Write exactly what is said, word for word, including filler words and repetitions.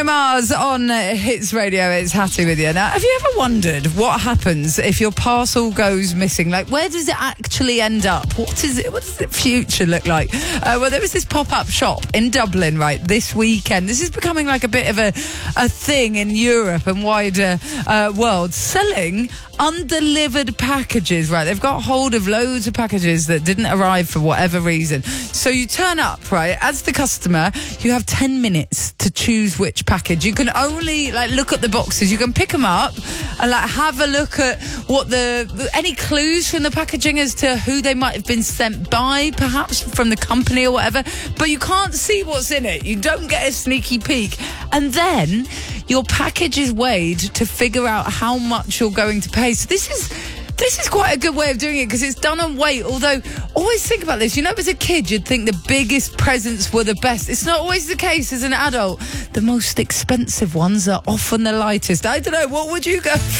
Mars on uh, Hits Radio. It's Hattie with you. Now, have you ever wondered what happens if your parcel goes missing? Like, where does it actually end up? What is it? What does the future look like? Uh, well, there was this pop-up shop in Dublin, right, this weekend. This is becoming like a bit of a, a thing in Europe and wider uh, world, selling undelivered packages, right? They've got hold of loads of packages that didn't arrive for whatever reason. So you turn up, right? As the customer, you have ten minutes to choose which package. You can only like look at the boxes. You can pick them up and like have a look at what the any clues from the packaging as to who they might have been sent by, perhaps from the company or whatever. But you can't see what's in it. You don't get a sneaky peek. And then your package is weighed to figure out how much you're going to pay. So this is this is quite a good way of doing it because it's done on weight. Although, always think about this. You know, as a kid, you'd think the biggest presents were the best. It's not always the case as an adult. The most expensive ones are often the lightest. I don't know. What would you go for?